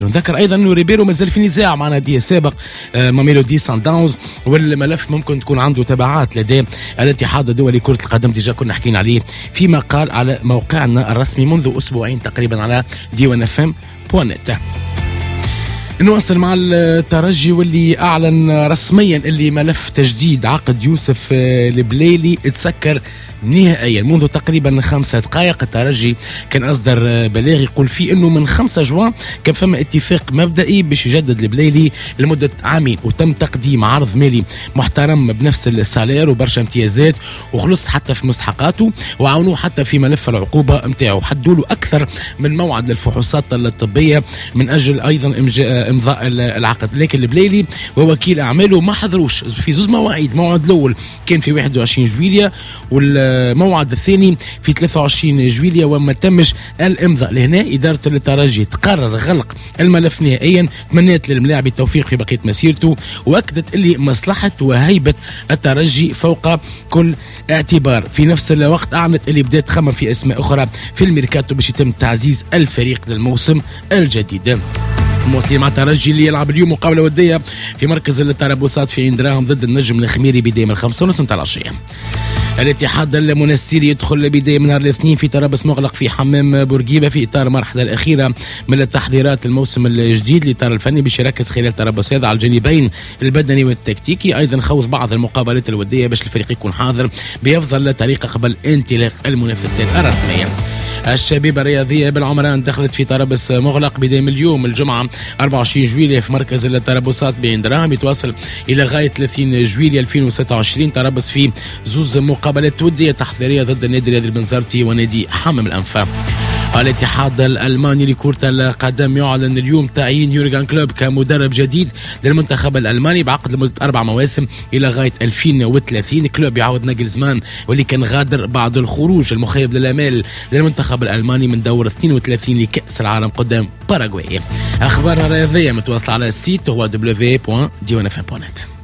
نذكر ايضا انه ريبيرو مازال في نزاع مع نادي سابق ميلودي سان داونز، والملف ممكن تكون عنده تبعات لدى الاتحاد الدولي لكرة القدم. ديجا كنا حكينا عليه فيما قال على موقعنا الرسمي منذ اسبوعين تقريبا على diwanfm.net. نواصل مع الترجي واللي اعلن رسميا اللي ملف تجديد عقد يوسف البليلي اتسكر نهائيا منذ تقريبا 5 دقائق. الترجي كان اصدر بلاغ يقول فيه انه من 5 جوان كان فما اتفاق مبدئي باش يجدد البليلي لمده عامين، وتم تقديم عرض مالي محترم بنفس السالير وبرشا امتيازات، وخلص حتى في مستحقاته وعاونوه حتى في ملف العقوبه نتاعو. حدوا له اكثر من موعد للفحوصات الطبيه من اجل ايضا امضاء العقد، لكن البليلي ووكيل اعماله ما حضروش في زوج مواعيد. الموعد الاول كان في 21 جويليا والموعد الثاني في 23 جويليا وما تمش الامضاء. لهنا اداره الترجي تقرر غلق الملف نهائيا. تمنيت للملاعب التوفيق في بقيه مسيرته، واكدت اللي مصلحه وهيبه الترجي فوق كل اعتبار. في نفس الوقت اعلنت اللي بدات تخمم في اسماء اخرى في الميركاتو باش يتم تعزيز الفريق للموسم الجديد. مواصلين مع الترجي اللي يلعب اليوم مقابله وديه في مركز الترابصات في عين دراهم ضد النجم الخميري بدايه من 5:30 متاع العشيه. الاتحاد المنستيري يدخل بداية من نهار الاثنين في ترابص مغلق في حمام بورقيبة في إطار المرحلة الأخيرة من التحضيرات الموسم الجديد. الإطار الفني باش يركز خلال الترابص هذا على الجانبين البدني والتكتيكي، أيضا خوض بعض المقابلات الودية باش الفريق يكون حاضر بأفضل طريقة قبل انطلاق المنافسات الرسمية. الشبيبة الرياضية بالعمران دخلت في ترابص مغلق بداية من اليوم الجمعة 24 جويلية في مركز الترابصات بعين دراهم، يتواصل إلى غاية 30 جويلية 2026. ترابص في زوز مقابلات ودية تحضيرية ضد النادي الرياضي البنزرتي ونادي حمام الأنفا. الاتحاد الألماني لكرة القدم يعلن اليوم تعيين يورغان كلوب كمدرب جديد للمنتخب الألماني بعقد لمدة 4 مواسم إلى غاية 2030. كلوب يعود ناجلزمان واللي كان غادر بعد الخروج المخيب للآمال للمنتخب الألماني من دور 32 لكأس العالم قدام باراغواي. أخبار رياضية متواصلة على السيت هو www.diwanfm.net.